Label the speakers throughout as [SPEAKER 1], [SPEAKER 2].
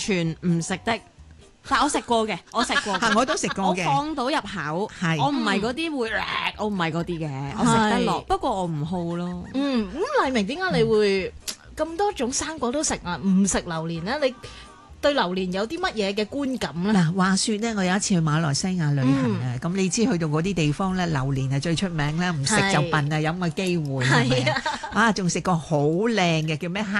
[SPEAKER 1] 全唔食的。但我食過嘅，我食過，
[SPEAKER 2] 我都食過嘅，
[SPEAKER 1] 我放到入口，我唔係嗰啲會，我唔係嗰啲嘅，我食得落，不過我唔好咯。
[SPEAKER 3] 咁麗明點解你會咁多種生果都食啊？唔食榴蓮咧？你對榴蓮有啲乜嘢嘅觀感咧？
[SPEAKER 2] 嗱，話說咧，我有一次去馬來西亞旅行啊，咁你知去到嗰啲地方咧，榴蓮係最出名啦，唔食就笨啊，有咁嘅機會係咪啊？仲食個好靚嘅叫咩黑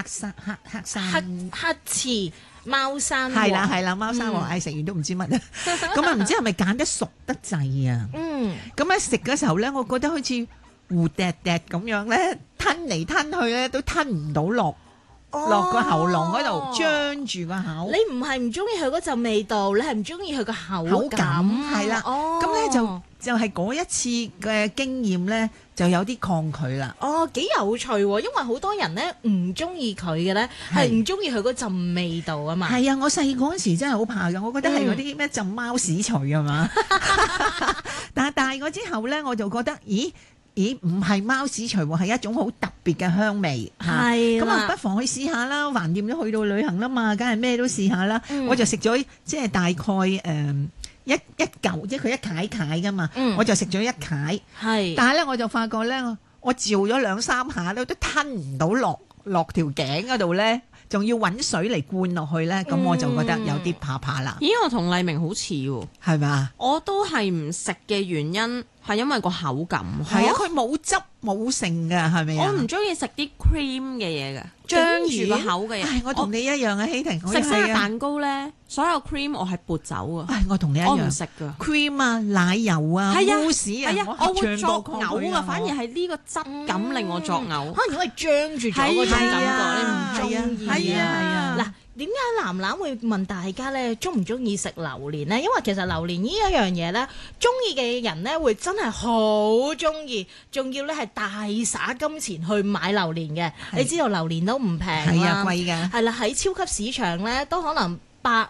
[SPEAKER 3] 刺貓山
[SPEAKER 2] 係啦，貓山王嗌食完都唔知乜啊！咁啊，唔知係咪揀得熟得滯啊？咁喺食嘅時候咧，我覺得好似糊嗒嗒咁樣咧，吞嚟吞去咧都吞唔到落個喉嚨嗰度，張住個口。
[SPEAKER 3] 你唔係唔中意佢嗰陣味道，你係唔中意佢個口感
[SPEAKER 2] 係啦。咁咧就係嗰一次嘅經驗咧，就有啲抗拒啦。
[SPEAKER 3] 幾有趣喎！因為好多人咧唔中意佢嘅咧，係唔中意佢嗰陣味道啊嘛。
[SPEAKER 2] 係啊，我細個嗰時真係好怕㗎，我覺得係嗰啲咩浸貓屎除啊嘛。但係大個之後咧，我就覺得，咦，唔係貓屎除喎，係一種好特別嘅香味。
[SPEAKER 3] 係
[SPEAKER 2] 咁啊，不妨去試下啦。橫掂都去到旅行啦嘛，梗係咩都試下啦。我就食咗即係大概一嚿，即係佢一塊塊噶嘛，我就食咗一塊。但係咧我就發覺咧，我嚼咗2-3下咧，都吞唔到落條頸嗰度咧，仲要揾水嚟灌落去咧，咁我就覺得有啲怕啦。
[SPEAKER 1] 咦，我同麗明好似喎，
[SPEAKER 2] 係咪？我
[SPEAKER 1] 都係唔食嘅原因係因為個口感。
[SPEAKER 2] 係啊，佢冇汁冇剩㗎，係咪啊？
[SPEAKER 1] 我唔中意食啲 cream 嘅嘢㗎，張住個口嘅嘢。
[SPEAKER 2] 我同你一樣啊，希婷。
[SPEAKER 1] 食生日蛋糕咧，所有 cream 我係撥走啊。
[SPEAKER 2] 我同你一樣。
[SPEAKER 1] 我唔食㗎
[SPEAKER 2] cream 啊、奶油啊、慕斯啊，
[SPEAKER 1] 我會作嘔啊。反而係呢個質感令我作嘔。
[SPEAKER 3] 可能因為張住咗嗰種感覺，你唔中意。
[SPEAKER 2] 係啊。
[SPEAKER 3] 嗱，點解藍藍會問大家咧中唔中意食榴蓮咧？因為其實榴蓮呢一樣嘢咧，中意嘅人咧會真係好中意，仲要咧係大灑金錢去買榴蓮嘅。你知道榴蓮都唔平啦，
[SPEAKER 2] 係啊，貴㗎。
[SPEAKER 3] 係啦，喺超級市場咧都可能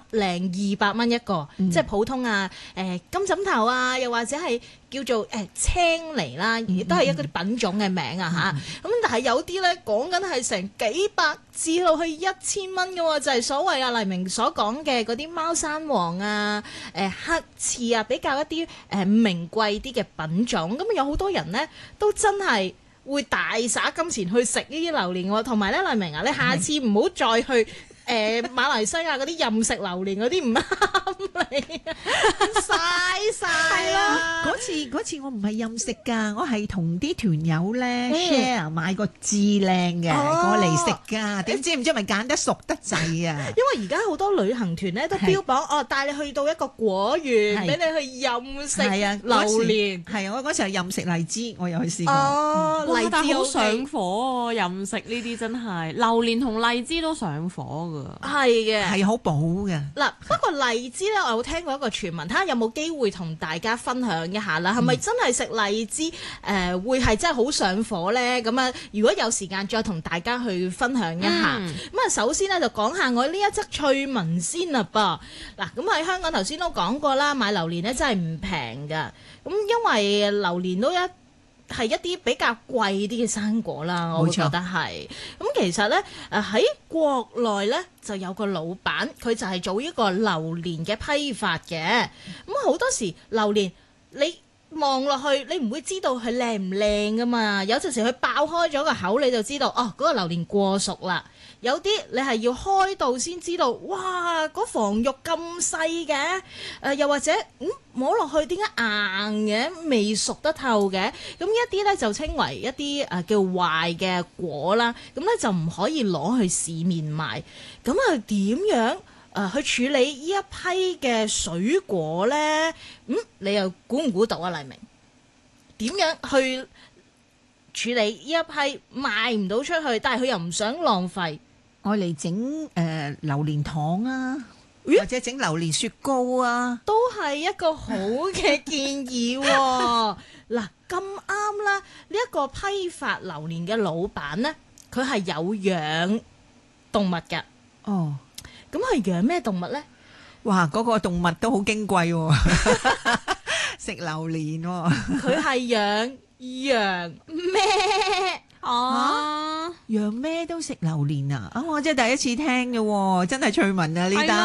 [SPEAKER 3] 100-200蚊一個，即係普通啊，金枕頭啊，又或者係叫做青梨啦，亦都係一個啲品種嘅名啊嚇。咁但係有啲咧講緊係成幾百至到去1000蚊嘅喎，就係所謂啊黎明所講嘅嗰啲貓山王啊、黑刺啊，比較一啲名貴啲嘅品種。咁有好多人咧都真係會大灑金錢去食呢啲榴蓮喎。同埋咧，黎明啊，你下次唔好再去馬來西亞嗰啲任食榴蓮嗰啲唔啱你，嘥晒啦！
[SPEAKER 2] 嗰次我唔係任食㗎，我係同啲團友咧 share 買個至靚嘅過嚟食㗎。點知唔知係咪揀得熟得滯啊？
[SPEAKER 3] 因為而家好多旅行團咧都標榜帶你去到一個果園，俾你去任食榴蓮。
[SPEAKER 2] 係啊，我嗰時係任食荔枝，我又去試過。
[SPEAKER 1] 荔枝好上火喎，任食呢啲真係榴蓮同荔枝都上火㗎。
[SPEAKER 3] 係嘅，
[SPEAKER 2] 係好補嘅。
[SPEAKER 3] 嗱，不過荔枝咧，我有聽過一個傳聞，睇下有冇機會同大家分享一下啦。係咪真係食荔枝會係真係好上火咧？咁啊，如果有時間再同大家去分享一下。咁啊，首先咧就講下我呢一則趣聞先啦噃。嗱，咁喺香港頭先都講過啦，買榴蓮咧真係唔平㗎。咁因為榴蓮都係一啲比較貴啲嘅生果啦，我會覺得係。咁其實咧，喺國內咧就有個老闆，佢就係做一個榴蓮嘅批發嘅。咁好多時榴蓮你望落去，你唔會知道佢靚唔靚噶嘛。有陣時佢爆開咗個口，你就知道嗰個榴蓮過熟啦。有啲你係要開到先知道，哇！嗰房肉咁細嘅，又或者摸落去點解硬嘅，未熟得透嘅？咁一啲咧就稱為一啲叫壞嘅果啦。咁咧就唔可以攞去市面賣。咁啊點樣去處理呢一批嘅水果咧？你又估唔估到啊？黎明點樣去處理呢一批賣唔到出去，但係佢又唔想浪費？
[SPEAKER 2] 我嚟整榴蓮糖啊，或者整榴蓮雪糕啊，
[SPEAKER 3] 都係一個好嘅建議喎。嗱，咁啱啦，呢一個批發榴蓮嘅老闆呢，佢係有養動物㗎。
[SPEAKER 2] 哦，
[SPEAKER 3] 咁佢養咩動物呢？
[SPEAKER 2] 哇，嗰個動物都好矜貴喎，食榴蓮喎。佢
[SPEAKER 3] 係養羊咩？
[SPEAKER 2] 羊咩都食榴蓮啊！我真係第一次聽嘅喎，真係趣聞啊呢單。